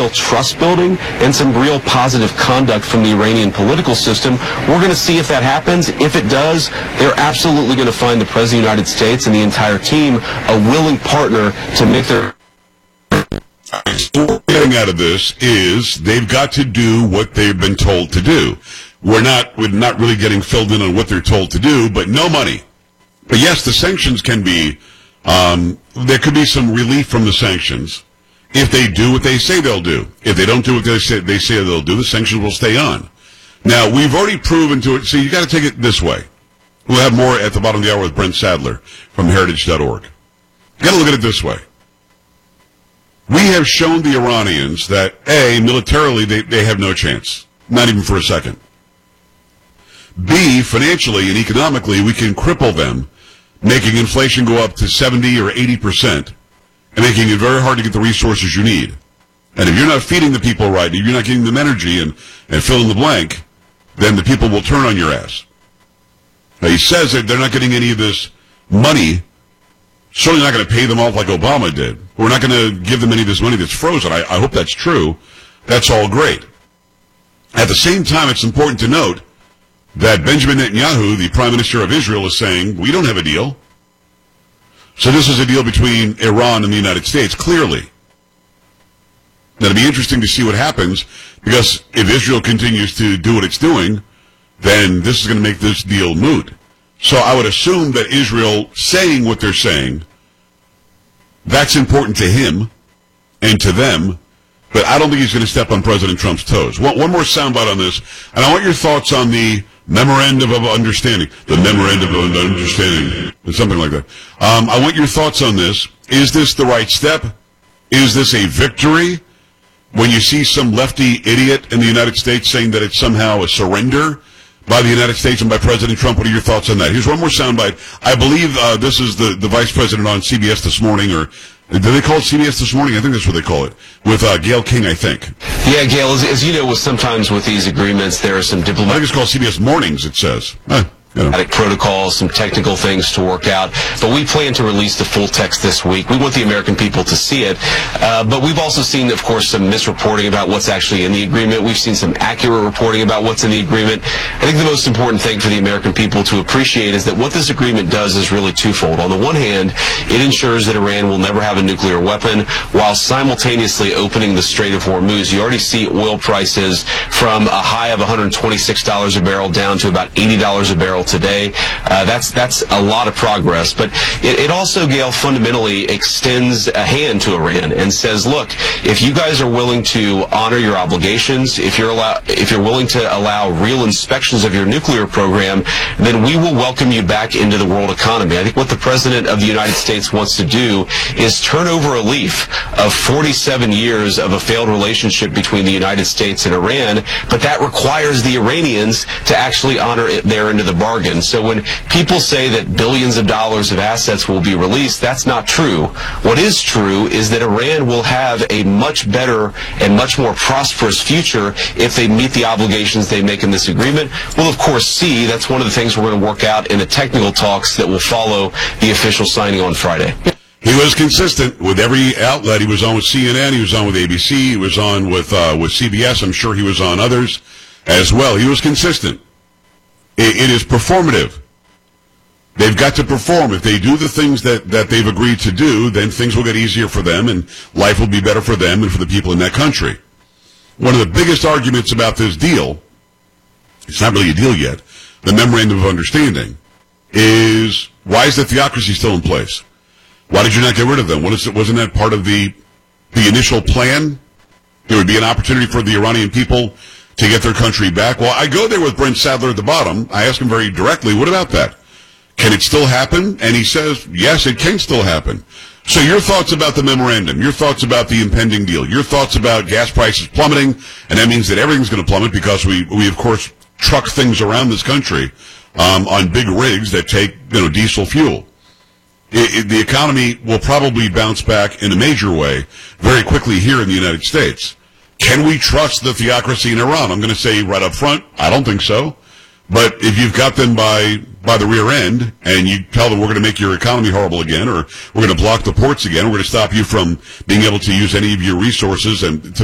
real trust building and some real positive conduct from the Iranian political system. We're going to see if that happens. If it does, they're absolutely going to find the President of the United States and the entire team a willing partner to make their... What we're getting out of this is they've got to do what they've been told to do. We're not really getting filled in on what they're told to do, but no money. But yes, the sanctions can be, there could be some relief from the sanctions if they do what they say they'll do. If they don't do what they say they'll do, the sanctions will stay on. Now, we've already proven to it, so you got to take it this way. We'll have more at the bottom of the hour with Brent Sadler from heritage.org. You got to look at it this way. We have shown the Iranians that, A, militarily they have no chance, not even for a second. B, financially and economically, we can cripple them, making inflation go up to 70 or 80%, and making it very hard to get the resources you need. And if you're not feeding the people right, if you're not giving them energy and fill in the blank, then the people will turn on your ass. Now, he says that they're not getting any of this money. Certainly not going to pay them off like Obama did. We're not going to give them any of this money that's frozen. I hope that's true. That's all great. At the same time, it's important to note that Benjamin Netanyahu, the Prime Minister of Israel, is saying, we don't have a deal. So this is a deal between Iran and the United States, clearly. Now, it'll be interesting to see what happens, because if Israel continues to do what it's doing, then this is going to make this deal moot. So I would assume that Israel saying what they're saying, that's important to him and to them, but I don't think he's going to step on President Trump's toes. One more soundbite on this, and I want your thoughts on the Memorandum of Understanding. The Memorandum of Understanding, something like that. I want your thoughts on this. Is this the right step? Is this a victory? When you see some lefty idiot in the United States saying that it's somehow a surrender by the United States and by President Trump, what are your thoughts on that? Here's one more soundbite. I believe this is the Vice President on CBS This Morning, or do they call it CBS This Morning? I think that's what they call it, with Gayle King, I think. Yeah, Gayle, as you know, sometimes with these agreements, there are some I think it's called CBS Mornings, it says. Protocols, some technical things to work out, but we plan to release the full text this week. We want the American people to see it, but we've also seen, of course, some misreporting about what's actually in the agreement. We've seen some accurate reporting about what's in the agreement. I think the most important thing for the American people to appreciate is that what this agreement does is really twofold. On the one hand, it ensures that Iran will never have a nuclear weapon, while simultaneously opening the Strait of Hormuz. You already see oil prices from a high of $126 a barrel down to about $80 a barrel today. That's a lot of progress, but it also, Gayle, fundamentally extends a hand to Iran and says, look, if you guys are willing to honor your obligations, if you're willing to allow real inspections of your nuclear program, then we will welcome you back into the world economy. I think what the President of the United States wants to do is turn over a leaf of 47 years of a failed relationship between the United States and Iran, but that requires the Iranians to actually honor their end of the bargain. So when people say that billions of dollars of assets will be released, that's not true. What is true is that Iran will have a much better and much more prosperous future if they meet the obligations they make in this agreement. We'll, of course, see. That's one of the things we're going to work out in the technical talks that will follow the official signing on Friday. He was consistent with every outlet. He was on with CNN. He was on with ABC. He was on with CBS. I'm sure he was on others as well. He was consistent. It is performative. They've got to perform. If they do the things that they've agreed to do, then things will get easier for them and life will be better for them and for the people in that country. One of the biggest arguments about this deal, it's not really a deal yet, the Memorandum of Understanding, is why is the theocracy still in place? Why did you not get rid of them? Wasn't that part of the initial plan? There would be an opportunity for the Iranian people to get their country back. Well, I go there with Brent Sadler at the bottom. I ask him very directly, what about that? Can it still happen? And he says, yes, it can still happen. So your thoughts about the memorandum, your thoughts about the impending deal, your thoughts about gas prices plummeting, and that means that everything's going to plummet because we of course truck things around this country on big rigs that take diesel fuel. The economy will probably bounce back in a major way very quickly here in the United States. Can we trust the theocracy in Iran? I'm going to say right up front, I don't think so. But if you've got them by the rear end and you tell them we're going to make your economy horrible again, or we're going to block the ports again, we're going to stop you from being able to use any of your resources and